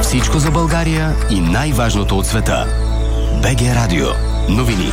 Всичко за България и най-важното от света. БГ Радио. Новини.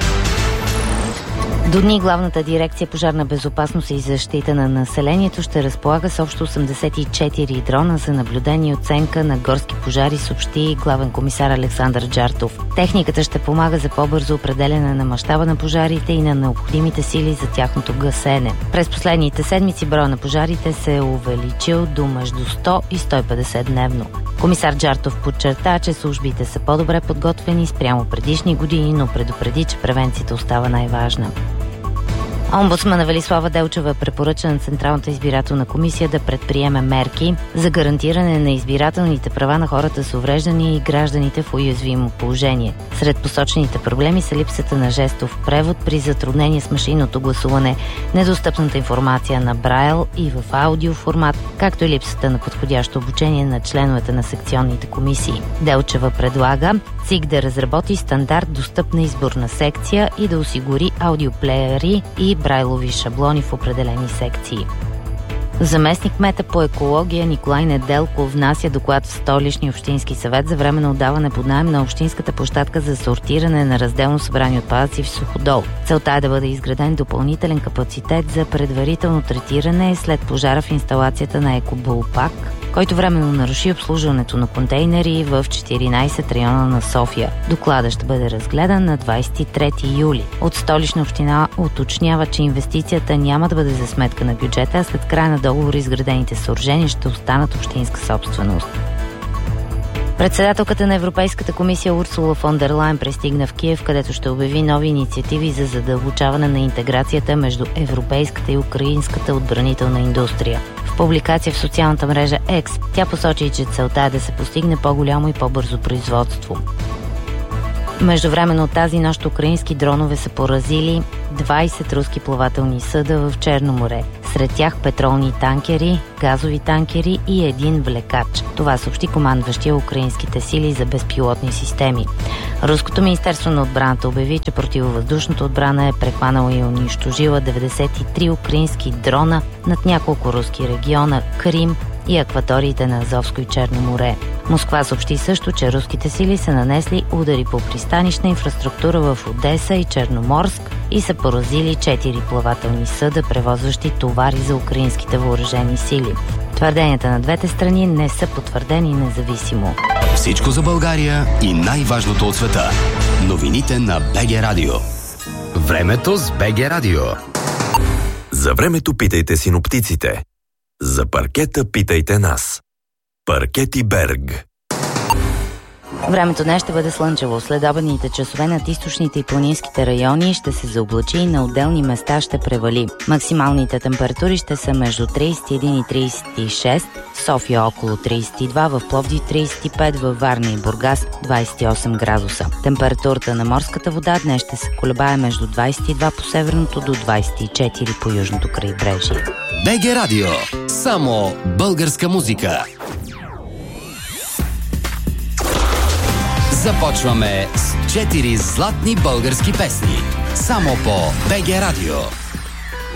До дни главната дирекция пожарна безопасност и защита на населението ще разполага с общо 84 дрона за наблюдение и оценка на горски пожари, съобщи главен комисар Александър Джартов. Техниката ще помага за по-бързо определяне на мащаба на пожарите и на необходимите сили за тяхното гасене. През последните седмици броя на пожарите се е увеличил до между 100 и 150 дневно. Комисар Джартов подчерта, че службите са по-добре подготвени спрямо предишни години, но предупреди, че превенцията остава най-важна. Омбудсмана Велислава Делчева препоръча на Централната избирателна комисия да предприеме мерки за гарантиране на избирателните права на хората с увреждания и гражданите в уязвимо положение. Сред посочените проблеми са липсата на жестов превод при затруднение с машинното гласуване, недостъпната информация на Брайл и в аудиоформат, както и липсата на подходящо обучение на членовете на секционните комисии. Делчева предлага ЦИК да разработи стандарт достъпна изборна секция и да осигури аудиоплеери и брайлови шаблони в определени секции. Заместник мета по екология Николай Неделков внася доклад в Столичния общински съвет за временно отдаване под наем на общинската площадка за сортиране на разделно събрани отпадъци в Суходол. Целта е да бъде изграден допълнителен капацитет за предварително третиране след пожара в инсталацията на Екобулпак, който временно наруши обслужването на контейнери в 14 района на София. Докладът ще бъде разгледан на 23 юли. От Столична община уточнява, че инвестицията няма да бъде за сметка на бюджета, а след края на договора изградените съоръжения ще останат общинска собственост. Председателката на Европейската комисия Урсула фон дер Лайен пристигна в Киев, където ще обяви нови инициативи за задълбочаване на интеграцията между европейската и украинската отбранителна индустрия. В публикация в социалната мрежа X тя посочи, че целта е да се постигне по-голямо и по-бързо производство. Междувременно тази нощ украински дронове са поразили 20 руски плавателни съда в Черно море. Сред тях петролни танкери, газови танкери и един влекач. Това съобщи командващия украинските сили за безпилотни системи. Руското министерство на отбраната обяви, че противовъздушната отбрана е прехванала и унищожила 93 украински дрона над няколко руски региона – Крим и акваториите на Азовско и Черно море. Москва съобщи също, че руските сили са нанесли удари по пристанищна инфраструктура в Одеса и Черноморск и са поразили 4 плавателни съда, превозващи товари за украинските въоръжени сили. Твърденията на двете страни не са потвърдени независимо. Всичко за България и най-важното от света. Новините на БГ Радио. Времето с БГ Радио. За времето питайте синоптиците. За паркета питайте нас. Паркети Берг. Времето днес ще бъде слънчево. След обедните часове над източните и планинските райони ще се заоблачи и на отделни места ще превали. Максималните температури ще са между 31 и 36, в София около 32, в Пловдив 35, във Варна и Бургас 28 градуса. Температурата на морската вода днес ще се колебае между 22 по северното до 24 по южното крайбрежие. БГ Радио. Само българска музика. Започваме с 4 златни български песни. Само по БГ Радио.